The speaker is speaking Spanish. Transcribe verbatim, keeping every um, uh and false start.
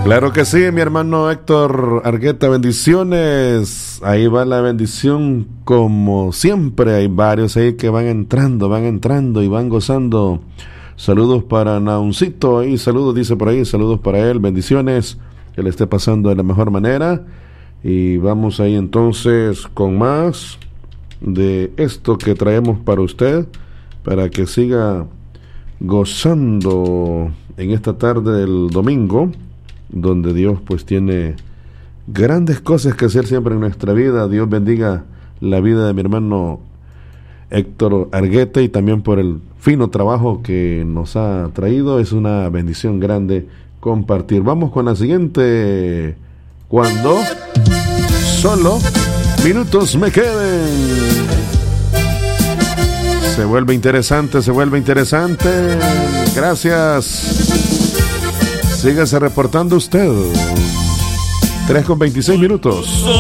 Claro que sí, mi hermano Héctor Argueta, bendiciones. Ahí va la bendición como siempre. Hay varios ahí que van entrando, van entrando y van gozando. Saludos para Nauncito, ahí saludos, dice por ahí, saludos para él, bendiciones, que le esté pasando de la mejor manera. Y vamos ahí entonces con más de esto que traemos para usted, para que siga gozando en esta tarde del domingo, donde Dios pues tiene grandes cosas que hacer siempre en nuestra vida. Dios bendiga la vida de mi hermano Héctor Argueta y también por el fino trabajo que nos ha traído. Es una bendición grande compartir. Vamos con la siguiente. Cuando solo minutos me queden. Se vuelve interesante, se vuelve interesante. Gracias. Sígase reportando usted. tres con veintiséis minutos.